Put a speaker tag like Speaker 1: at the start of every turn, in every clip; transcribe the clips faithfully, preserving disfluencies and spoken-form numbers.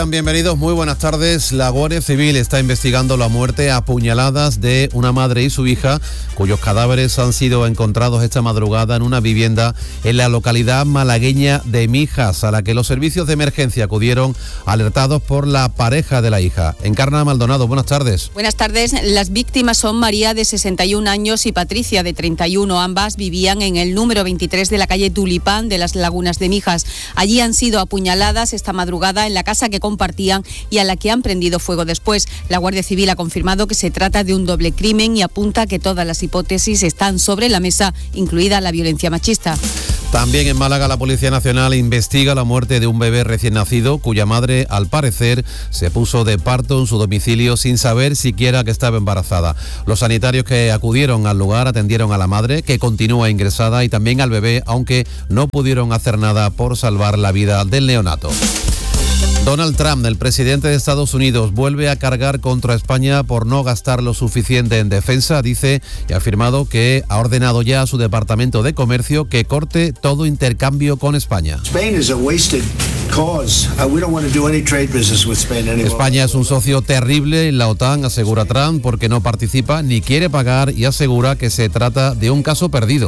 Speaker 1: Bienvenidos, muy buenas tardes. La Guardia Civil está investigando la muerte a puñaladas de una madre y su hija, cuyos cadáveres han sido encontrados esta madrugada en una vivienda en la localidad malagueña de Mijas, a la que los servicios de emergencia acudieron alertados por la pareja de la hija. Encarna Maldonado, buenas tardes.
Speaker 2: Buenas tardes. Las víctimas son María, de sesenta y un años, y Patricia, de treinta y uno. Ambas vivían en el número veintitrés de la calle Tulipán de las Lagunas de Mijas. Allí han sido apuñaladas esta madrugada en la casa que compartían y a la que han prendido fuego después. La Guardia Civil ha confirmado que se trata de un doble crimen y apunta que todas las hipótesis están sobre la mesa, incluida la violencia machista.
Speaker 1: También en Málaga, la Policía Nacional investiga la muerte de un bebé recién nacido, cuya madre, al parecer, se puso de parto en su domicilio sin saber siquiera que estaba embarazada. Los sanitarios que acudieron al lugar atendieron a la madre, que continúa ingresada, y también al bebé, aunque no pudieron hacer nada por salvar la vida del neonato. Donald Trump, el presidente de Estados Unidos, vuelve a cargar contra España por no gastar lo suficiente en defensa. Dice y ha afirmado que ha ordenado ya a su Departamento de Comercio que corte todo intercambio con España. España es un socio terrible en la OTAN, asegura Trump, porque no participa ni quiere pagar, y asegura que se trata de un caso perdido.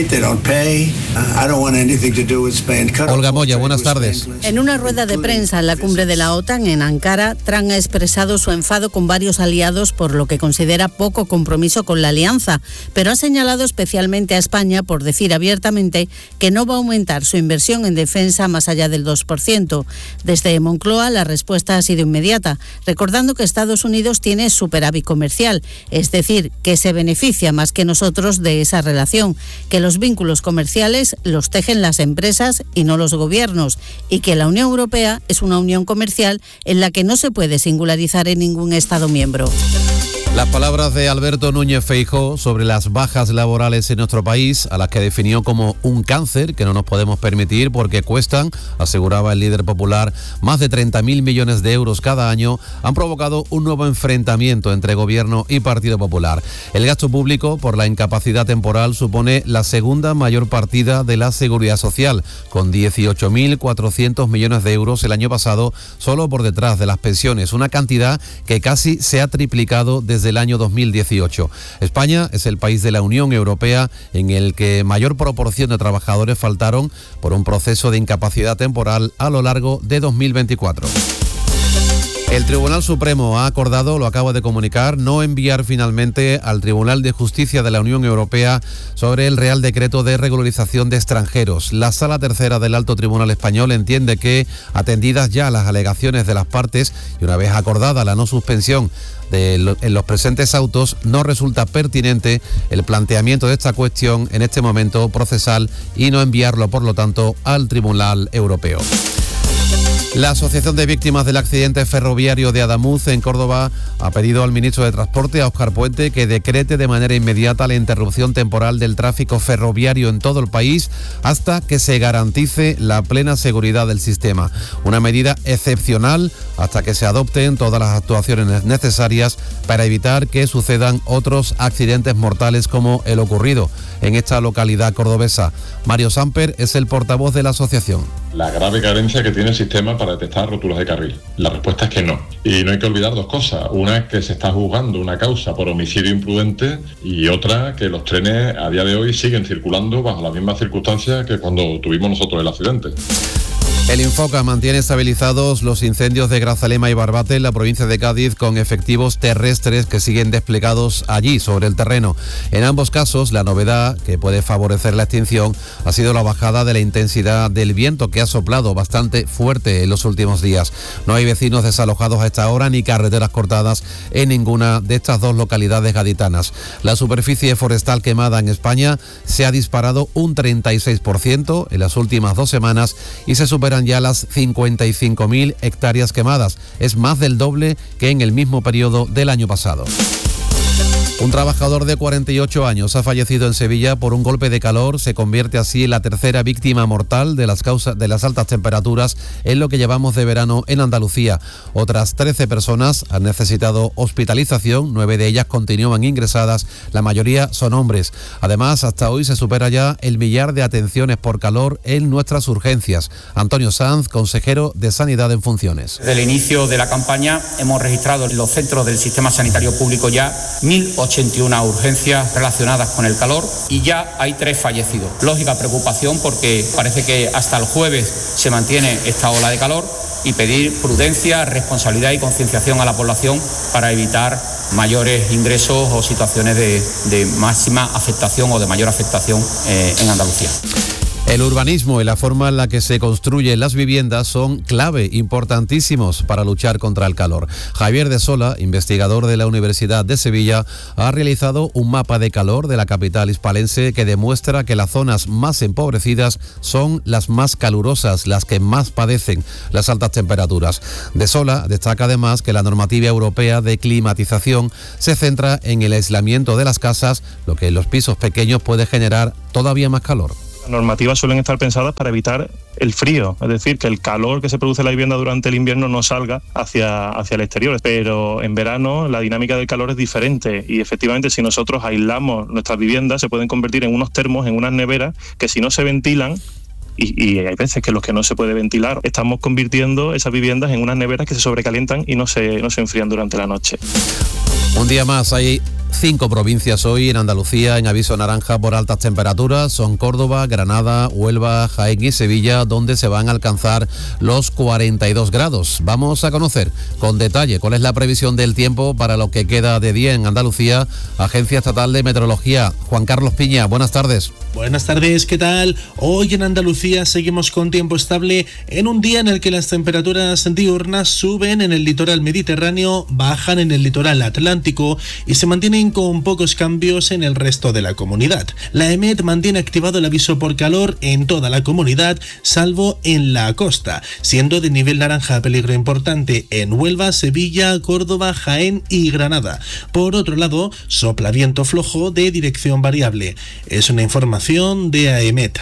Speaker 1: Olga Moya, buenas tardes.
Speaker 3: En una rueda de prensa en la cumbre de la OTAN en Ankara, Trump ha expresado su enfado con varios aliados por lo que considera poco compromiso con la alianza, pero ha señalado especialmente a España por decir abiertamente que no va a aumentar su inversión en defensa más allá del dos por ciento. Desde Moncloa la respuesta ha sido inmediata, recordando que Estados Unidos tiene superávit comercial, es decir, que se beneficia más que nosotros de esa relación, que los vínculos comerciales los tejen las empresas y no los gobiernos, y que la Unión Europea es una unión comercial en la que no se puede singularizar en ningún Estado miembro.
Speaker 1: Las palabras de Alberto Núñez Feijóo sobre las bajas laborales en nuestro país, a las que definió como un cáncer que no nos podemos permitir porque cuestan, aseguraba el líder popular, más de treinta mil millones de euros cada año, han provocado un nuevo enfrentamiento entre Gobierno y Partido Popular. El gasto público por la incapacidad temporal supone la segunda mayor partida de la Seguridad Social, con dieciocho mil cuatrocientos millones de euros el año pasado, solo por detrás de las pensiones, una cantidad que casi se ha triplicado desde desde el año dos mil dieciocho. España es el país de la Unión Europea en el que mayor proporción de trabajadores faltaron por un proceso de incapacidad temporal a lo largo de dos mil veinticuatro. El Tribunal Supremo ha acordado, lo acaba de comunicar, no enviar finalmente al Tribunal de Justicia de la Unión Europea sobre el Real Decreto de Regularización de Extranjeros. La Sala Tercera del Alto Tribunal Español entiende que, atendidas ya las alegaciones de las partes y una vez acordada la no suspensión de lo, en los presentes autos, no resulta pertinente el planteamiento de esta cuestión en este momento procesal y no enviarlo, por lo tanto, al Tribunal Europeo. La Asociación de Víctimas del Accidente Ferroviario de Adamuz, en Córdoba, ha pedido al ministro de Transporte, a Óscar Puente, que decrete de manera inmediata la interrupción temporal del tráfico ferroviario en todo el país hasta que se garantice la plena seguridad del sistema. Una medida excepcional hasta que se adopten todas las actuaciones necesarias para evitar que sucedan otros accidentes mortales como el ocurrido en esta localidad cordobesa. Mario Samper es el portavoz de la asociación.
Speaker 4: La grave carencia que tiene el sistema para detectar roturas de carril. La respuesta es que no. Y no hay que olvidar dos cosas. Una es que se está juzgando una causa por homicidio imprudente y otra que los trenes a día de hoy siguen circulando bajo las mismas circunstancias que cuando tuvimos nosotros el accidente.
Speaker 1: El Infoca mantiene estabilizados los incendios de Grazalema y Barbate en la provincia de Cádiz, con efectivos terrestres que siguen desplegados allí sobre el terreno. En ambos casos, la novedad que puede favorecer la extinción ha sido la bajada de la intensidad del viento, que ha soplado bastante fuerte en los últimos días. No hay vecinos desalojados a esta hora ni carreteras cortadas en ninguna de estas dos localidades gaditanas. La superficie forestal quemada en España se ha disparado un treinta y seis por ciento en las últimas dos semanas y se superan ya las cincuenta y cinco mil hectáreas quemadas. Es más del doble que en el mismo periodo del año pasado. Un trabajador de cuarenta y ocho años ha fallecido en Sevilla por un golpe de calor. Se convierte así en la tercera víctima mortal de las causas de las altas temperaturas en lo que llevamos de verano en Andalucía. Otras trece personas han necesitado hospitalización, nueve de ellas continúan ingresadas, la mayoría son hombres. Además, hasta hoy se supera ya el millar de atenciones por calor en nuestras urgencias. Antonio Sanz, consejero de Sanidad en funciones.
Speaker 5: Desde el inicio de la campaña hemos registrado en los centros del sistema sanitario público ya mil ochenta y una urgencias relacionadas con el calor y ya hay tres fallecidos. Lógica preocupación porque parece que hasta el jueves se mantiene esta ola de calor y pedir prudencia, responsabilidad y concienciación a la población para evitar mayores ingresos o situaciones de, de máxima afectación o de mayor afectación eh, en Andalucía.
Speaker 1: El urbanismo y la forma en la que se construyen las viviendas son clave, importantísimos para luchar contra el calor. Javier de Sola, investigador de la Universidad de Sevilla, ha realizado un mapa de calor de la capital hispalense que demuestra que las zonas más empobrecidas son las más calurosas, las que más padecen las altas temperaturas. De Sola destaca además que la normativa europea de climatización se centra en el aislamiento de las casas, lo que en los pisos pequeños puede generar todavía más calor.
Speaker 6: Las normativas suelen estar pensadas para evitar el frío, es decir, que el calor que se produce en la vivienda durante el invierno no salga hacia, hacia el exterior. Pero en verano la dinámica del calor es diferente y efectivamente si nosotros aislamos nuestras viviendas se pueden convertir en unos termos, en unas neveras que si no se ventilan, Y, y hay veces que los que no se puede ventilar, estamos convirtiendo esas viviendas en unas neveras que se sobrecalientan y no se, no se enfrían durante la noche.
Speaker 1: Un día más, hay cinco provincias hoy en Andalucía en aviso naranja por altas temperaturas. Son Córdoba, Granada, Huelva, Jaén y Sevilla, donde se van a alcanzar los cuarenta y dos grados. Vamos a conocer con detalle cuál es la previsión del tiempo para lo que queda de día en Andalucía. Agencia Estatal de Meteorología. Juan Carlos Piña, buenas tardes.
Speaker 7: Buenas tardes, ¿qué tal? Hoy en Andalucía seguimos con tiempo estable en un día en el que las temperaturas diurnas suben en el litoral mediterráneo, bajan en el litoral atlántico y se mantienen con pocos cambios en el resto de la comunidad. La EMET mantiene activado el aviso por calor en toda la comunidad, salvo en la costa, siendo de nivel naranja peligro importante en Huelva, Sevilla, Córdoba, Jaén y Granada. Por otro lado, sopla viento flojo de dirección variable. Es una información de AEMET.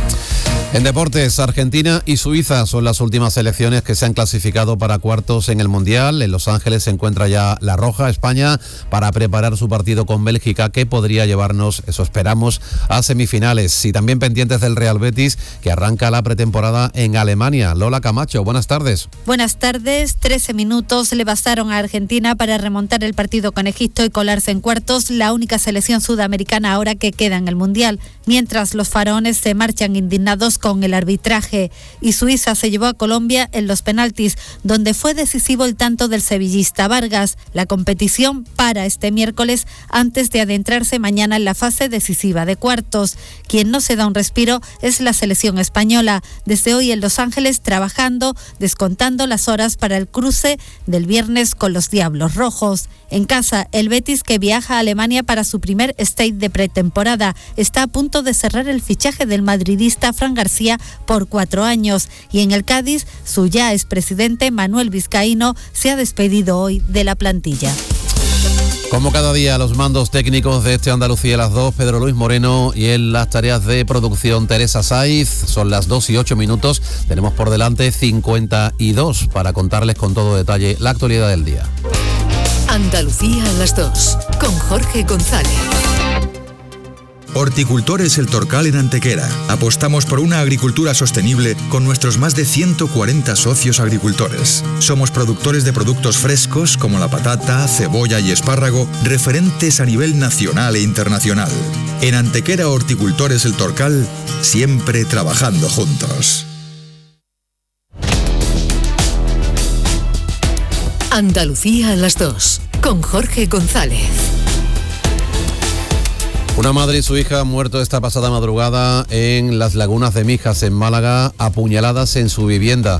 Speaker 1: En deportes, Argentina y Suiza son las últimas selecciones que se han clasificado para cuartos en el Mundial. En Los Ángeles se encuentra ya la Roja, España, para preparar su partido con Bélgica, que podría llevarnos, eso esperamos, a semifinales. Y también pendientes del Real Betis, que arranca la pretemporada en Alemania. Lola Camacho, buenas tardes.
Speaker 8: Buenas tardes. trece minutos le bastaron a Argentina para remontar el partido con Egipto y colarse en cuartos, la única selección sudamericana ahora que queda en el Mundial. Mientras los faraones se marchan indignados con el arbitraje y Suiza se llevó a Colombia en los penaltis, donde fue decisivo el tanto del sevillista Vargas. La competición para este miércoles antes de adentrarse mañana en la fase decisiva de cuartos. Quien no se da un respiro es la selección española, desde hoy en Los Ángeles trabajando, descontando las horas para el cruce del viernes con los Diablos Rojos. En casa, el Betis, que viaja a Alemania para su primer stage de pretemporada, está a punto de cerrar el fichaje del madridista Fran García por cuatro años. Y en el Cádiz, su ya expresidente Manuel Vizcaíno se ha despedido hoy de la plantilla.
Speaker 1: Como cada día, los mandos técnicos de este Andalucía a las dos, Pedro Luis Moreno, y en las tareas de producción, Teresa Saiz. Son las dos y ocho minutos. Tenemos por delante cincuenta y dos para contarles con todo detalle la actualidad del día.
Speaker 9: Andalucía a las dos, con Jorge González.
Speaker 10: Horticultores El Torcal en Antequera. Apostamos por una agricultura sostenible con nuestros más de ciento cuarenta socios agricultores. Somos productores de productos frescos como la patata, cebolla y espárrago, referentes a nivel nacional e internacional. En Antequera Horticultores El Torcal, siempre trabajando juntos.
Speaker 9: Andalucía a las dos, con Jorge González.
Speaker 1: Una madre y su hija han muerto esta pasada madrugada en las Lagunas de Mijas, en Málaga, apuñaladas en su vivienda.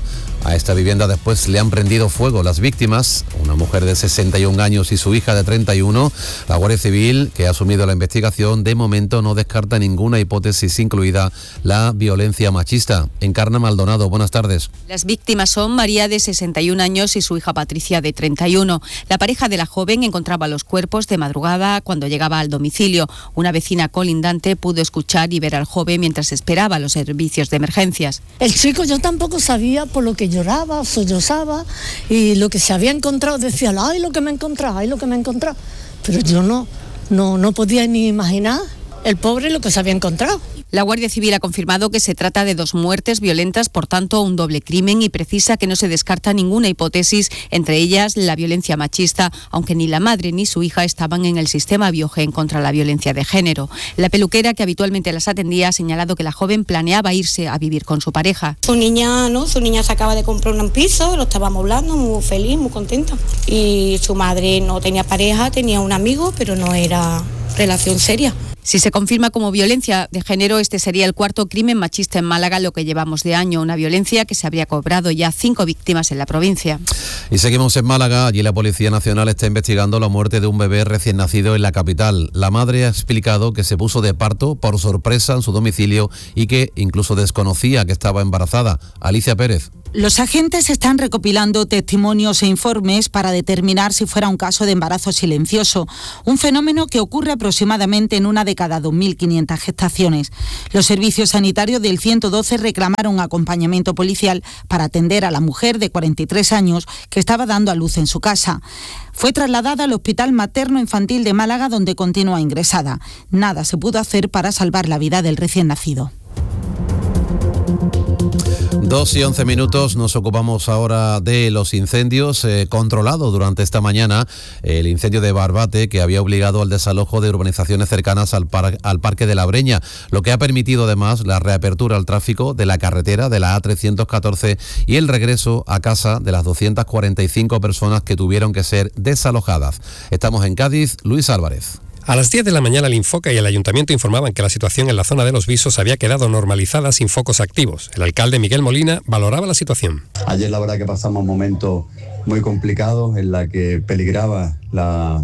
Speaker 1: A esta vivienda después le han prendido fuego las víctimas, una mujer de sesenta y un años y su hija de treinta y uno. La Guardia Civil, que ha asumido la investigación, de momento no descarta ninguna hipótesis, incluida la violencia machista. Encarna Maldonado, buenas tardes.
Speaker 2: Las víctimas son María, de sesenta y un años, y su hija Patricia, de treinta y uno. La pareja de la joven encontraba los cuerpos de madrugada cuando llegaba al domicilio. Una vecina colindante pudo escuchar y ver al joven mientras esperaba los servicios de emergencias.
Speaker 11: El chico, yo tampoco sabía, por lo que lloraba, sollozaba, y lo que se había encontrado decía, ay, lo que me he encontrado, ay, lo que me he encontrado. Pero yo no, no, no podía ni imaginar el pobre lo que se había encontrado.
Speaker 2: La Guardia Civil ha confirmado que se trata de dos muertes violentas, por tanto un doble crimen, y precisa que no se descarta ninguna hipótesis, entre ellas la violencia machista, aunque ni la madre ni su hija estaban en el sistema Biogen contra la violencia de género. La peluquera, que habitualmente las atendía, ha señalado que la joven planeaba irse a vivir con su pareja.
Speaker 12: Su niña, ¿no? Su niña se acaba de comprar un piso, lo estaba amoblando, muy feliz, muy contenta. Y su madre no tenía pareja, tenía un amigo, pero no era relación seria.
Speaker 2: Si se confirma como violencia de género, este sería el cuarto crimen machista en Málaga, lo que llevamos de año, una violencia que se habría cobrado ya cinco víctimas en la provincia.
Speaker 1: Y seguimos en Málaga. Allí la Policía Nacional está investigando la muerte de un bebé recién nacido en la capital. La madre ha explicado que se puso de parto por sorpresa en su domicilio y que incluso desconocía que estaba embarazada. Alicia Pérez.
Speaker 13: Los agentes están recopilando testimonios e informes para determinar si fuera un caso de embarazo silencioso, un fenómeno que ocurre aproximadamente en una de cada dos mil quinientas gestaciones. Los servicios sanitarios del ciento doce reclamaron acompañamiento policial para atender a la mujer de cuarenta y tres años que estaba dando a luz en su casa. Fue trasladada al Hospital Materno Infantil de Málaga, donde continúa ingresada. Nada se pudo hacer para salvar la vida del recién nacido.
Speaker 1: Dos y once minutos, nos ocupamos ahora de los incendios eh, controlados durante esta mañana. El incendio de Barbate, que había obligado al desalojo de urbanizaciones cercanas al, par, al Parque de la Breña, lo que ha permitido además la reapertura al tráfico de la carretera de la A trescientos catorce y el regreso a casa de las doscientas cuarenta y cinco personas que tuvieron que ser desalojadas. Estamos en Cádiz, Luis Álvarez.
Speaker 14: A las diez de la mañana el Infoca y el Ayuntamiento informaban que la situación en la zona de Los Visos había quedado normalizada sin focos activos. El alcalde Miguel Molina valoraba la situación.
Speaker 15: Ayer la verdad que pasamos momentos muy complicados en la que peligraba la,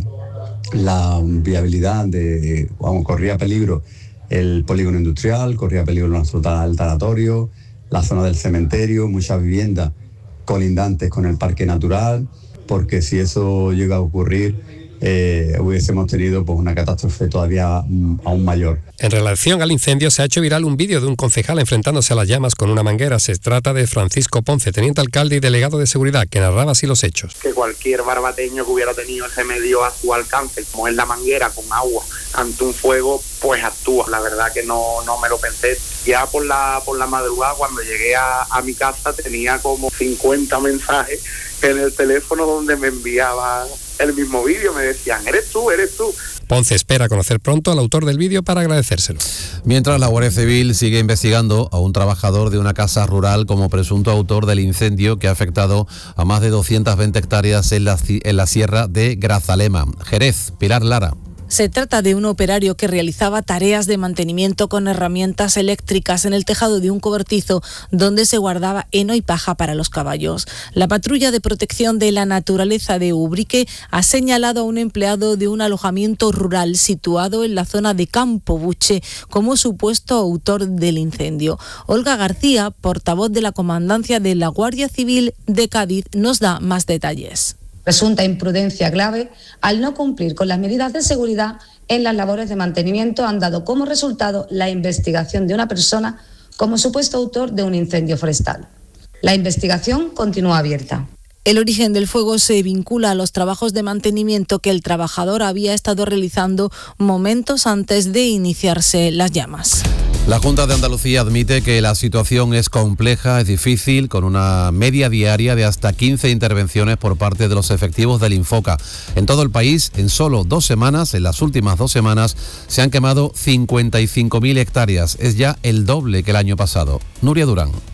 Speaker 15: la viabilidad, de, vamos, corría peligro el polígono industrial, corría peligro nuestro tanatorio, la zona del cementerio, muchas viviendas colindantes con el parque natural, porque si eso llega a ocurrir, Eh, hubiésemos tenido pues, una catástrofe todavía mm, aún mayor.
Speaker 14: En relación al incendio, se ha hecho viral un vídeo de un concejal enfrentándose a las llamas con una manguera. Se trata de Francisco Ponce, teniente alcalde y delegado de seguridad, que narraba así los hechos.
Speaker 16: Que cualquier barbateño que hubiera tenido ese medio a su alcance, como es la manguera con agua, ante un fuego, pues actúa. La verdad que no, no me lo pensé. Ya por la, por la madrugada, cuando llegué a, a mi casa, tenía como cincuenta mensajes en el teléfono donde me enviaban el mismo vídeo, me decían, eres tú, eres tú.
Speaker 14: Ponce espera conocer pronto al autor del vídeo para agradecérselo.
Speaker 1: Mientras, la Guardia Civil sigue investigando a un trabajador de una casa rural como presunto autor del incendio que ha afectado a más de doscientas veinte hectáreas en la, en la sierra de Grazalema. Jerez, Pilar Lara.
Speaker 17: Se trata de un operario que realizaba tareas de mantenimiento con herramientas eléctricas en el tejado de un cobertizo donde se guardaba heno y paja para los caballos. La patrulla de protección de la naturaleza de Ubrique ha señalado a un empleado de un alojamiento rural situado en la zona de Campo Buche como supuesto autor del incendio. Olga García, portavoz de la Comandancia de la Guardia Civil de Cádiz, nos da más detalles.
Speaker 18: Presunta imprudencia grave al no cumplir con las medidas de seguridad en las labores de mantenimiento han dado como resultado la investigación de una persona como supuesto autor de un incendio forestal. La investigación continúa abierta.
Speaker 17: El origen del fuego se vincula a los trabajos de mantenimiento que el trabajador había estado realizando momentos antes de iniciarse las llamas.
Speaker 1: La Junta de Andalucía admite que la situación es compleja, es difícil, con una media diaria de hasta quince intervenciones por parte de los efectivos del Infoca. En todo el país, en solo dos semanas, en las últimas dos semanas, se han quemado cincuenta y cinco mil hectáreas. Es ya el doble que el año pasado. Nuria Durán.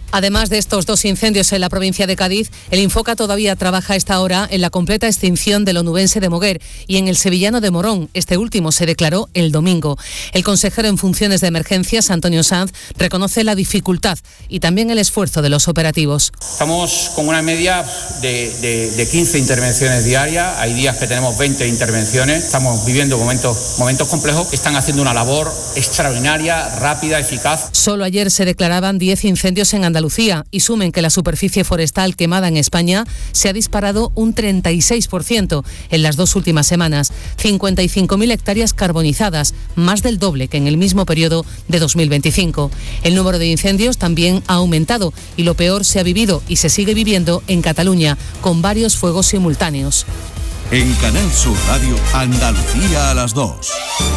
Speaker 19: Además de estos dos incendios en la provincia de Cádiz, el Infoca todavía trabaja a esta hora en la completa extinción del onubense de Moguer y en el sevillano de Morón. Este último se declaró el domingo. El consejero en funciones de emergencias, Antonio Sanz, reconoce la dificultad y también el esfuerzo de los operativos.
Speaker 5: Estamos con una media de, de, de quince intervenciones diarias. Hay días que tenemos veinte intervenciones. Estamos viviendo momentos, momentos complejos. Están haciendo una labor extraordinaria, rápida, eficaz.
Speaker 19: Solo ayer se declaraban diez incendios en Andalucía. Andalucía y sumen que la superficie forestal quemada en España se ha disparado un treinta y seis por ciento en las dos últimas semanas, cincuenta y cinco mil hectáreas carbonizadas, más del doble que en el mismo periodo de dos mil veinticinco. El número de incendios también ha aumentado y lo peor se ha vivido y se sigue viviendo en Cataluña, con varios fuegos simultáneos.
Speaker 20: En Canal Sur Radio, Andalucía a las dos.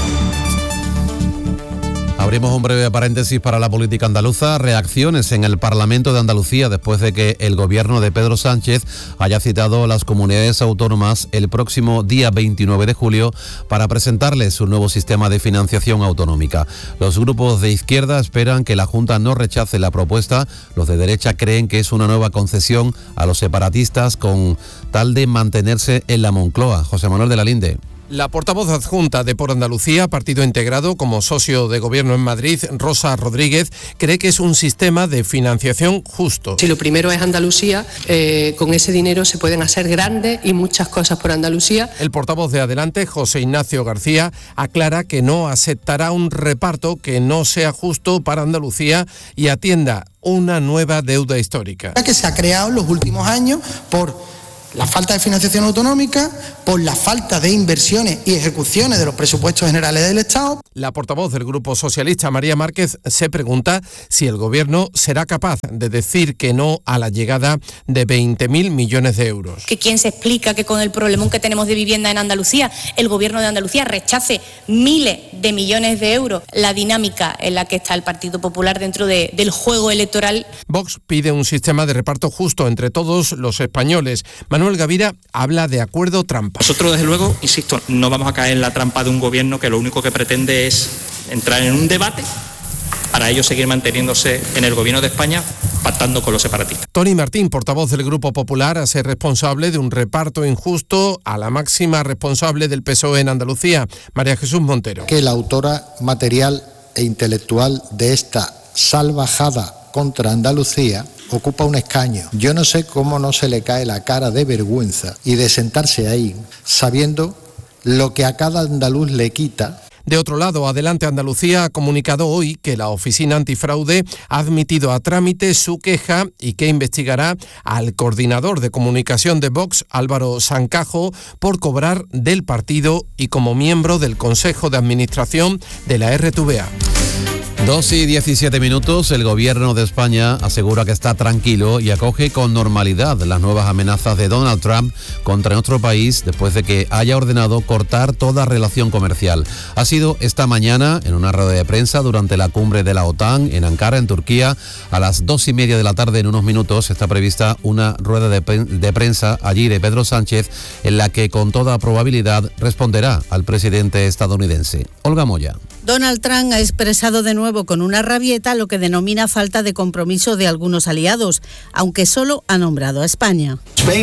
Speaker 1: Abrimos un breve paréntesis para la política andaluza. Reacciones en el Parlamento de Andalucía después de que el gobierno de Pedro Sánchez haya citado a las comunidades autónomas el próximo día veintinueve de julio para presentarles su nuevo sistema de financiación autonómica. Los grupos de izquierda esperan que la Junta no rechace la propuesta. Los de derecha creen que es una nueva concesión a los separatistas con tal de mantenerse en la Moncloa. José Manuel de la Linde.
Speaker 21: La portavoz adjunta de Por Andalucía, partido integrado como socio de gobierno en Madrid, Rosa Rodríguez, cree que es un sistema de financiación justo.
Speaker 22: Si lo primero es Andalucía, eh, con ese dinero se pueden hacer grandes y muchas cosas por Andalucía.
Speaker 21: El portavoz de Adelante, José Ignacio García, aclara que no aceptará un reparto que no sea justo para Andalucía y atienda una nueva deuda histórica.
Speaker 23: Que se ha creado en los últimos años por la falta de financiación autonómica, por la falta de inversiones y ejecuciones de los presupuestos generales del Estado.
Speaker 21: La portavoz del Grupo Socialista, María Márquez, se pregunta si el Gobierno será capaz de decir que no a la llegada de veinte mil millones de euros.
Speaker 24: Que quién se explica que con el problemón que tenemos de vivienda en Andalucía, el Gobierno de Andalucía rechace miles de millones de euros. La dinámica en la que está el Partido Popular dentro de, del juego electoral.
Speaker 21: Vox pide un sistema de reparto justo entre todos los españoles. Manuel Gavira habla de acuerdo trampa.
Speaker 25: Nosotros, desde luego, insisto, no vamos a caer en la trampa de un gobierno que lo único que pretende es entrar en un debate para ello seguir manteniéndose en el gobierno de España pactando con los separatistas.
Speaker 21: Tony Martín, portavoz del Grupo Popular, hace responsable de un reparto injusto a la máxima responsable del P S O E en Andalucía, María Jesús Montero.
Speaker 26: Que la autora material e intelectual de esta salvajada contra Andalucía ocupa un escaño. Yo no sé cómo no se le cae la cara de vergüenza y de sentarse ahí sabiendo lo que a cada andaluz le quita.
Speaker 21: De otro lado, Adelante Andalucía ha comunicado hoy que la Oficina Antifraude ha admitido a trámite su queja y que investigará al coordinador de comunicación de Vox, Álvaro Sancajo, por cobrar del partido y como miembro del Consejo de Administración de la R T V A.
Speaker 1: dos y diecisiete minutos, el gobierno de España asegura que está tranquilo y acoge con normalidad las nuevas amenazas de Donald Trump contra nuestro país después de que haya ordenado cortar toda relación comercial. Ha sido esta mañana en una rueda de prensa durante la cumbre de la OTAN en Ankara, en Turquía. A las dos y media de la tarde, en unos minutos, está prevista una rueda de, de prensa allí de Pedro Sánchez en la que con toda probabilidad responderá al presidente estadounidense. Olga Moya.
Speaker 3: Donald Trump ha expresado de nuevo con una rabieta lo que denomina falta de compromiso de algunos aliados, aunque solo ha nombrado a España.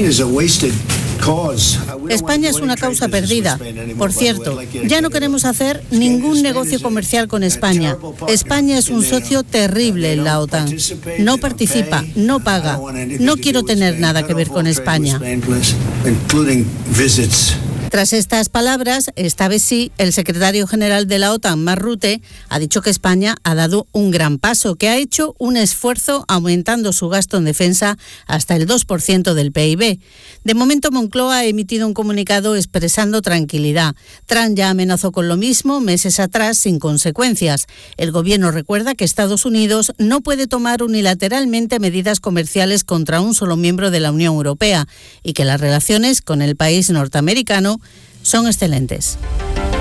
Speaker 3: España es una causa perdida. Por cierto, ya no queremos hacer ningún negocio comercial con España. España es un socio terrible en la OTAN. No participa, no paga. No quiero tener nada que ver con España. Tras estas palabras, esta vez sí, el secretario general de la OTAN, Mark Rutte, ha dicho que España ha dado un gran paso, que ha hecho un esfuerzo aumentando su gasto en defensa hasta el dos por ciento del P I B. De momento, Moncloa ha emitido un comunicado expresando tranquilidad. Trump ya amenazó con lo mismo meses atrás sin consecuencias. El gobierno recuerda que Estados Unidos no puede tomar unilateralmente medidas comerciales contra un solo miembro de la Unión Europea y que las relaciones con el país norteamericano son excelentes.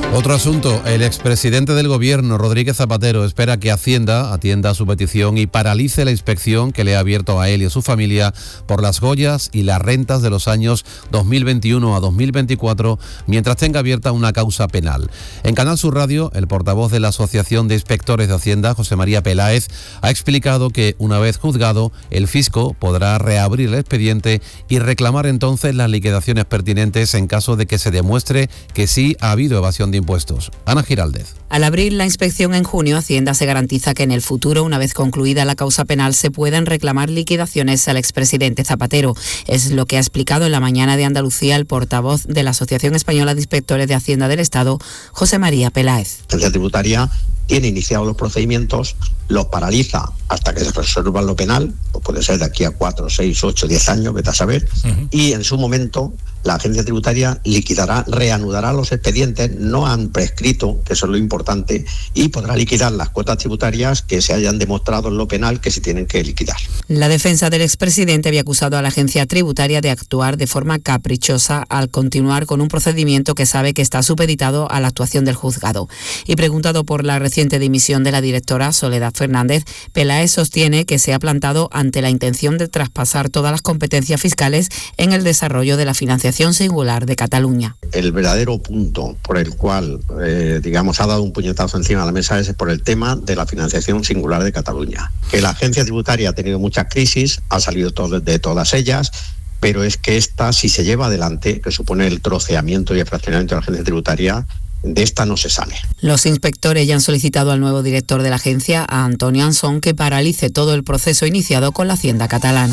Speaker 1: Otro asunto, el expresidente del gobierno, Rodríguez Zapatero, espera que Hacienda atienda a su petición y paralice la inspección que le ha abierto a él y a su familia por las joyas y las rentas de los años dos mil veintiuno a dos mil veinticuatro, mientras tenga abierta una causa penal. En Canal Sur Radio, el portavoz de la Asociación de Inspectores de Hacienda, José María Peláez, ha explicado que una vez juzgado, el fisco podrá reabrir el expediente y reclamar entonces las liquidaciones pertinentes en caso de que se demuestre que sí ha habido evasión de impuestos. Ana Giraldez.
Speaker 4: Al abrir la inspección en junio, Hacienda se garantiza que en el futuro, una vez concluida la causa penal, se puedan reclamar liquidaciones al expresidente Zapatero. Es lo que ha explicado en la mañana de Andalucía el portavoz de la Asociación Española de Inspectores de Hacienda del Estado, José María Peláez.
Speaker 6: La agencia tributaria tiene iniciados los procedimientos, los paraliza hasta que se resuelva lo penal, pues puede ser de aquí a cuatro, seis, ocho, diez años, vete a saber, uh-huh. Y en su momento la agencia tributaria liquidará, reanudará los expedientes, no han prescrito, que eso es lo importante, y podrá liquidar las cuotas tributarias que se hayan demostrado en lo penal que se tienen que liquidar.
Speaker 4: La defensa del expresidente había acusado a la agencia tributaria de actuar de forma caprichosa al continuar con un procedimiento que sabe que está supeditado a la actuación del juzgado. Y preguntado por la reciente dimisión de la directora Soledad Fernández, Peláez sostiene que se ha plantado ante la intención de traspasar todas las competencias fiscales en el desarrollo de la financiación singular de Cataluña.
Speaker 6: El verdadero punto por el cual, eh, digamos, ha dado un puñetazo encima de la mesa es por el tema de la financiación singular de Cataluña. Que la agencia tributaria ha tenido muchas crisis, ha salido todo, de todas ellas, pero es que esta, si se lleva adelante, que supone el troceamiento y el fraccionamiento de la agencia tributaria, de esta no se sale.
Speaker 4: Los inspectores ya han solicitado al nuevo director de la agencia, a Antonio Ansón, que paralice todo el proceso iniciado con la Hacienda catalana.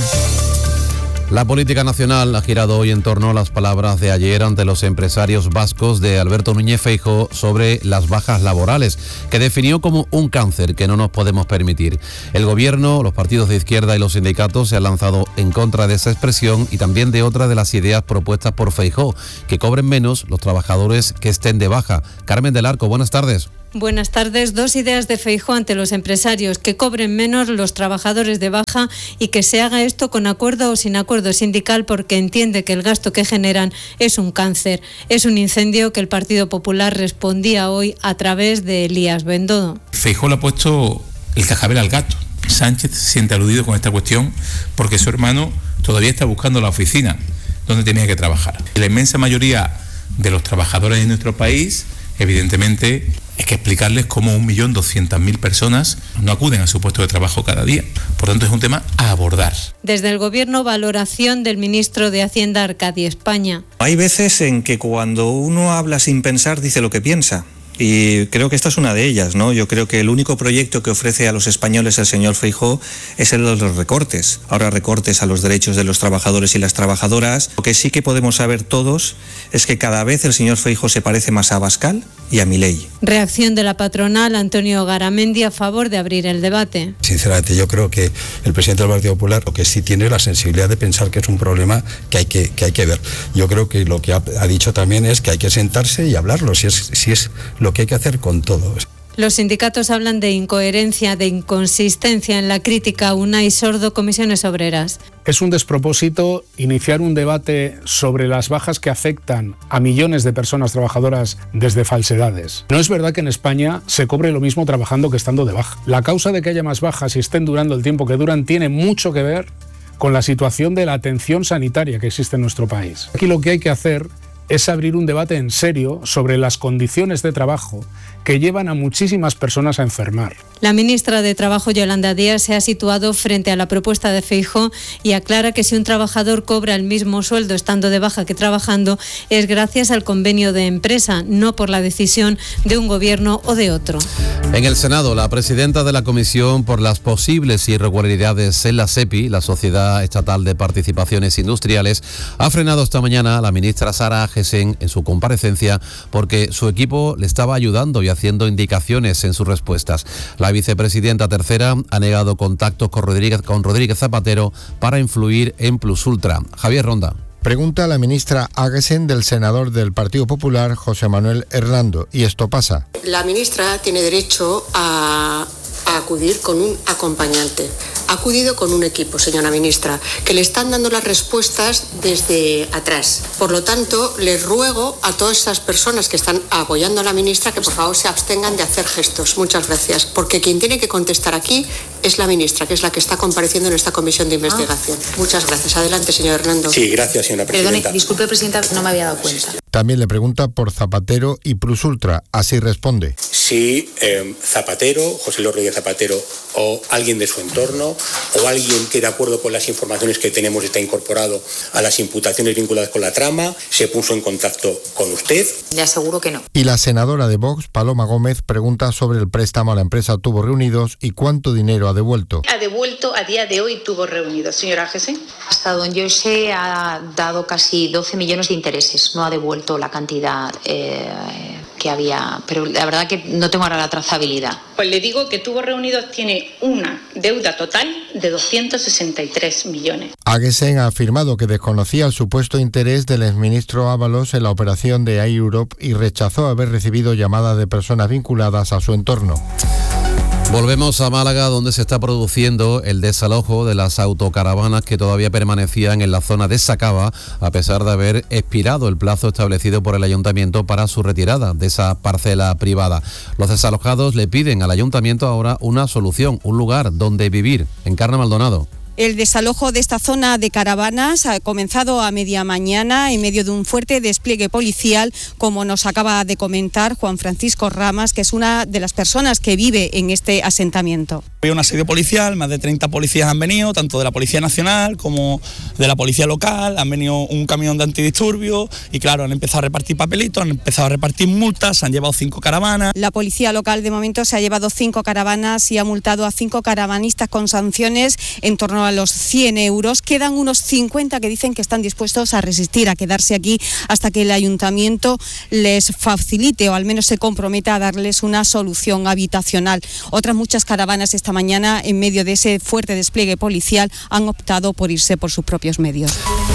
Speaker 1: La política nacional ha girado hoy en torno a las palabras de ayer ante los empresarios vascos de Alberto Núñez Feijóo sobre las bajas laborales, que definió como un cáncer que no nos podemos permitir. El gobierno, los partidos de izquierda y los sindicatos se han lanzado en contra de esa expresión y también de otra de las ideas propuestas por Feijóo, que cobren menos los trabajadores que estén de baja. Carmen del Arco, buenas tardes.
Speaker 7: Buenas tardes. Dos ideas de Feijóo ante los empresarios: que cobren menos los trabajadores de baja y que se haga esto con acuerdo o sin acuerdo sindical, porque entiende que el gasto que generan es un cáncer. Es un incendio que el Partido Popular respondía hoy a través de Elías Bendodo.
Speaker 8: Feijóo le ha puesto el cascabel al gato. Sánchez se siente aludido con esta cuestión porque su hermano todavía está buscando la oficina donde tenía que trabajar. La inmensa mayoría de los trabajadores de nuestro país, evidentemente, hay que explicarles cómo un millón doscientas mil personas no acuden a su puesto de trabajo cada día. Por tanto, es un tema a abordar.
Speaker 7: Desde el Gobierno, valoración del ministro de Hacienda, Arcadi España.
Speaker 9: Hay veces en que cuando uno habla sin pensar dice lo que piensa. Y creo que esta es una de ellas, ¿no? Yo creo que el único proyecto que ofrece a los españoles el señor Feijóo es el de los recortes. Ahora recortes a los derechos de los trabajadores y las trabajadoras. Lo que sí que podemos saber todos es que cada vez el señor Feijóo se parece más a Abascal y a Milei.
Speaker 7: Reacción de la patronal, Antonio Garamendi, a favor de abrir el debate.
Speaker 10: Sinceramente, yo creo que el presidente del Partido Popular lo que sí tiene es la sensibilidad de pensar que es un problema que hay que, que, hay que ver. Yo creo que lo que ha, ha dicho también es que hay que sentarse y hablarlo, si es, si es lo que hay que hacer con todo.
Speaker 7: Los sindicatos hablan de incoherencia, de inconsistencia en la crítica. Unai Sordo, Comisiones Obreras.
Speaker 27: Es un despropósito iniciar un debate sobre las bajas que afectan a millones de personas trabajadoras desde falsedades. No es verdad que en España se cobre lo mismo trabajando que estando de baja. La causa de que haya más bajas y estén durando el tiempo que duran tiene mucho que ver con la situación de la atención sanitaria que existe en nuestro país. Aquí lo que hay que hacer es abrir un debate en serio sobre las condiciones de trabajo que llevan a muchísimas personas a enfermar.
Speaker 7: La ministra de Trabajo, Yolanda Díaz, se ha situado frente a la propuesta de Feijóo y aclara que si un trabajador cobra el mismo sueldo estando de baja que trabajando, es gracias al convenio de empresa, no por la decisión de un gobierno o de otro.
Speaker 1: En el Senado, la presidenta de la Comisión por las posibles irregularidades en la SEPI, la Sociedad Estatal de Participaciones Industriales, ha frenado esta mañana a la ministra Sara Agesen en su comparecencia porque su equipo le estaba ayudando y haciendo indicaciones en sus respuestas. La vicepresidenta tercera ha negado contactos con Rodríguez, con Rodríguez Zapatero para influir en Plus Ultra. Javier Ronda.
Speaker 28: Pregunta a la ministra Agesen del senador del Partido Popular, José Manuel Hernando. Y esto pasa.
Speaker 29: La ministra tiene derecho a, a acudir con un acompañante.
Speaker 22: ha acudido con un equipo, señora ministra, que le están dando las respuestas desde atrás. Por lo tanto, les ruego a todas esas personas que están apoyando a la ministra que por favor se abstengan de hacer gestos. Muchas gracias. Porque quien tiene que contestar aquí es la ministra, que es la que está compareciendo en esta comisión de investigación. Ah. Muchas gracias. Adelante, señor Hernando.
Speaker 2: Sí, gracias, señora presidenta.
Speaker 24: Perdone, disculpe, presidenta, no me había dado cuenta.
Speaker 28: También le pregunta por Zapatero y Plus Ultra. Así responde.
Speaker 2: Si eh, Zapatero, José Luis Rodríguez Zapatero, o alguien de su entorno, o alguien que de acuerdo con las informaciones que tenemos está incorporado a las imputaciones vinculadas con la trama, se puso en contacto con usted.
Speaker 24: Le aseguro que no.
Speaker 28: Y la senadora de Vox, Paloma Gómez, pregunta sobre el préstamo a la empresa Tubos Reunidos y cuánto dinero ha devuelto.
Speaker 24: Ha devuelto a día de hoy Tubos Reunidos, señora Gese. Hasta donde yo sé ha dado casi doce millones de intereses, no ha devuelto la cantidad eh, que había, pero la verdad que no tengo ahora la trazabilidad. Pues le digo que Tubos Reunidos tiene una deuda total de doscientos sesenta y tres millones.
Speaker 28: Aguesen ha afirmado que desconocía el supuesto interés del exministro Ábalos en la operación de Air Europe y rechazó haber recibido llamadas de personas vinculadas a su entorno.
Speaker 1: Volvemos a Málaga, donde se está produciendo el desalojo de las autocaravanas que todavía permanecían en la zona de Sacaba, a pesar de haber expirado el plazo establecido por el ayuntamiento para su retirada de esa parcela privada. Los desalojados le piden al ayuntamiento ahora una solución, un lugar donde vivir. Encarna Maldonado.
Speaker 11: El desalojo de esta zona de caravanas ha comenzado a media mañana en medio de un fuerte despliegue policial, como nos acaba de comentar Juan Francisco Ramas, que es una de las personas que vive en este asentamiento.
Speaker 12: Hay un asedio policial, más de treinta policías han venido, tanto de la Policía Nacional como de la Policía Local, han venido un camión de antidisturbios y claro, han empezado a repartir papelitos, han empezado a repartir multas, han llevado cinco caravanas.
Speaker 11: La Policía Local de momento se ha llevado cinco caravanas y ha multado a cinco caravanistas con sanciones en torno a los cien euros. Quedan unos cincuenta que dicen que están dispuestos a resistir, a quedarse aquí hasta que el ayuntamiento les facilite o al menos se comprometa a darles una solución habitacional. Otras muchas caravanas esta mañana, en medio de ese fuerte despliegue policial, han optado por irse por sus propios medios.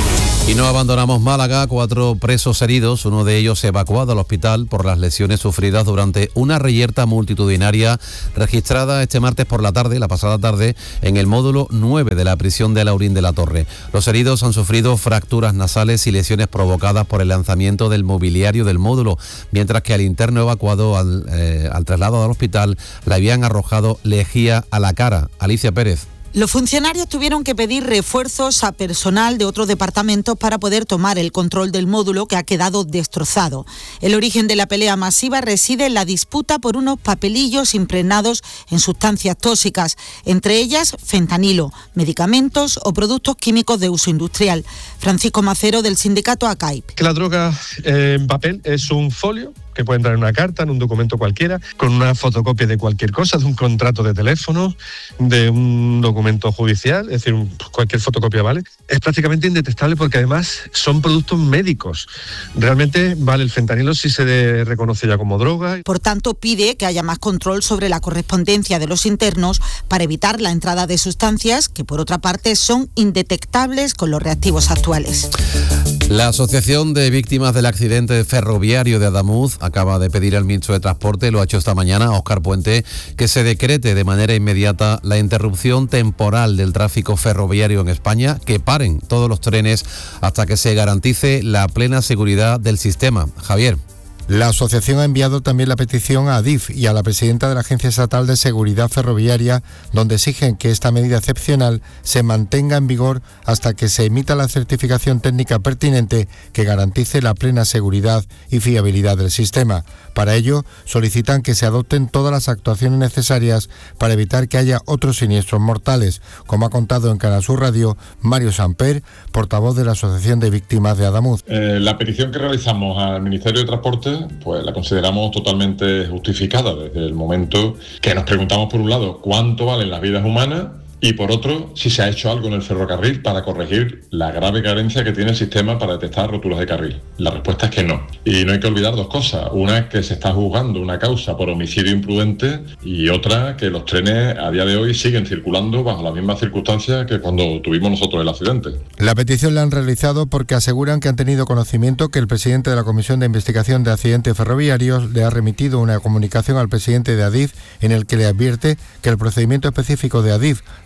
Speaker 1: Y no abandonamos Málaga, cuatro presos heridos, uno de ellos evacuado al hospital por las lesiones sufridas durante una reyerta multitudinaria registrada este martes por la tarde, la pasada tarde, en el módulo nueve de la prisión de Laurín de la Torre. Los heridos han sufrido fracturas nasales y lesiones provocadas por el lanzamiento del mobiliario del módulo, mientras que al interno evacuado al, eh, al traslado al hospital le habían arrojado lejía a la cara. Alicia Pérez.
Speaker 13: Los funcionarios tuvieron que pedir refuerzos a personal de otros departamentos para poder tomar el control del módulo, que ha quedado destrozado. El origen de la pelea masiva reside en la disputa por unos papelillos impregnados en sustancias tóxicas, entre ellas fentanilo, medicamentos o productos químicos de uso industrial. Francisco Macero, del sindicato ACAIP.
Speaker 14: Que la droga eh, en papel es un folio que puede entrar en una carta, en un documento cualquiera, con una fotocopia de cualquier cosa, de un contrato de teléfono, de un documento judicial, es decir, cualquier fotocopia vale. Es prácticamente indetectable porque además son productos médicos. Realmente vale el fentanilo si se de, reconoce ya como droga.
Speaker 13: Por tanto, pide que haya más control sobre la correspondencia de los internos para evitar la entrada de sustancias que, por otra parte, son indetectables con los reactivos actuales.
Speaker 1: La Asociación de Víctimas del Accidente Ferroviario de Adamuz acaba de pedir al ministro de Transporte, lo ha hecho esta mañana, Óscar Puente, que se decrete de manera inmediata la interrupción temporal del tráfico ferroviario en España, que paren todos los trenes hasta que se garantice la plena seguridad del sistema. Javier.
Speaker 28: La asociación ha enviado también la petición a Adif y a la presidenta de la Agencia Estatal de Seguridad Ferroviaria, donde exigen que esta medida excepcional se mantenga en vigor hasta que se emita la certificación técnica pertinente que garantice la plena seguridad y fiabilidad del sistema. Para ello, solicitan que se adopten todas las actuaciones necesarias para evitar que haya otros siniestros mortales, como ha contado en Canal Sur Radio Mario Samper, portavoz de la Asociación de Víctimas de Adamuz.
Speaker 15: Eh, la petición que realizamos al Ministerio de Transporte pues la consideramos totalmente justificada desde el momento que nos preguntamos, por un lado, cuánto valen las vidas humanas y, por otro, si se ha hecho algo en el ferrocarril para corregir la grave carencia que tiene el sistema para detectar roturas de carril. La respuesta es que no. Y no hay que olvidar dos cosas. Una es que se está juzgando una causa por homicidio imprudente y otra que los trenes a día de hoy siguen circulando bajo las mismas circunstancias que cuando tuvimos nosotros el accidente.
Speaker 28: La petición la han realizado porque aseguran que han tenido conocimiento que el presidente de la Comisión de Investigación de Accidentes Ferroviarios le ha remitido una comunicación al presidente de Adif en el que le advierte que el procedimiento específico de Adif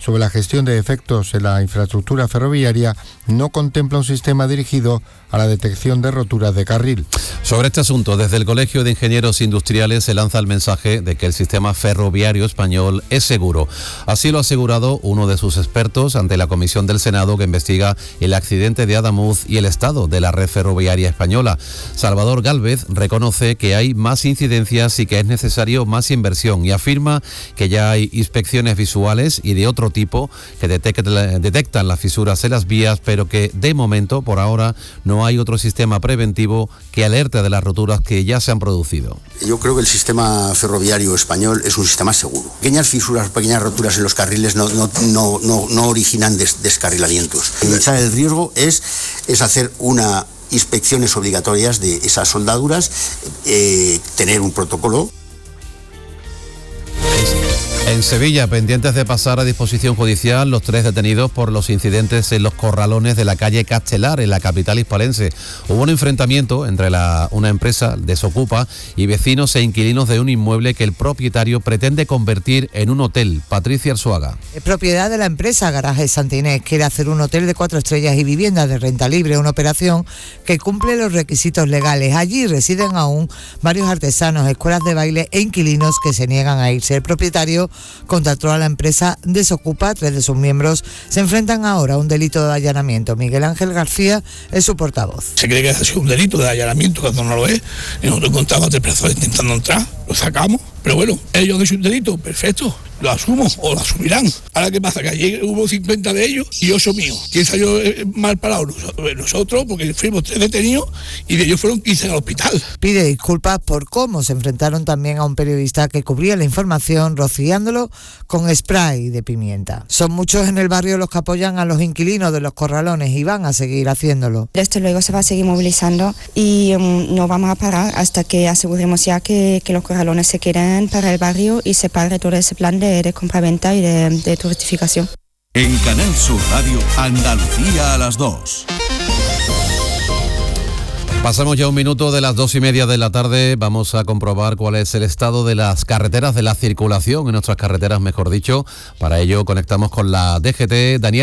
Speaker 28: sobre la gestión de defectos en la infraestructura ferroviaria no contempla un sistema dirigido a la detección de roturas de carril.
Speaker 1: Sobre este asunto, desde el Colegio de Ingenieros Industriales se lanza el mensaje de que el sistema ferroviario español es seguro. Así lo ha asegurado uno de sus expertos ante la comisión del Senado que investiga el accidente de Adamuz y el estado de la red ferroviaria española. Salvador Gálvez reconoce que hay más incidencias y que es necesario más inversión y afirma que ya hay inspecciones visuales y de otro tipo que detectan las fisuras en las vías, pero que de momento, por ahora, no hay otro sistema preventivo que alerte de las roturas que ya se han producido.
Speaker 5: Yo creo que el sistema ferroviario español es un sistema seguro. Pequeñas fisuras, pequeñas roturas en los carriles no, no, no, no, no originan des, descarrilamientos. Echar el riesgo es, es hacer una inspecciones obligatorias de esas soldaduras, eh, tener un protocolo.
Speaker 1: En Sevilla, pendientes de pasar a disposición judicial los tres detenidos por los incidentes en los corralones de la calle Castelar, en la capital hispalense. Hubo un enfrentamiento entre la, una empresa, Desocupa, y vecinos e inquilinos de un inmueble que el propietario pretende convertir en un hotel. Patricia Arzuaga.
Speaker 16: Es propiedad de la empresa Garaje Santa Inés. Quiere hacer un hotel de cuatro estrellas y viviendas de renta libre, una operación que cumple los requisitos legales. Allí residen aún varios artesanos, escuelas de baile e inquilinos que se niegan a irse. El propietario contrató a la empresa Desocupa. Tres de sus miembros se enfrentan ahora a un delito de allanamiento. Miguel Ángel García es su portavoz.
Speaker 17: Se cree que ha sido un delito de allanamiento cuando no lo es. Y nosotros encontramos a tres personas intentando entrar, lo sacamos. Pero bueno, ellos han hecho un delito, perfecto, lo asumo o lo asumirán. Ahora, ¿qué pasa? Que ayer hubo cincuenta de ellos y ocho míos. ¿Quién salió mal parado? Nosotros, porque fuimos tres detenidos y de ellos fueron quince al hospital.
Speaker 16: Pide disculpas por cómo se enfrentaron también a un periodista que cubría la información rociándolo con spray de pimienta. Son muchos en el barrio los que apoyan a los inquilinos de los corralones y van a seguir haciéndolo.
Speaker 18: Desde luego se va a seguir movilizando y um, no vamos a parar hasta que aseguremos ya que, que los corralones se queden para el barrio y se pague todo ese plan de, de compraventa y de, de turistificación.
Speaker 19: En Canal Sur Radio, Andalucía a las dos.
Speaker 1: Pasamos ya un minuto de las dos y media de la tarde. Vamos a comprobar cuál es el estado de las carreteras, de la circulación en nuestras carreteras, mejor dicho. Para ello conectamos con la D G T. Daniel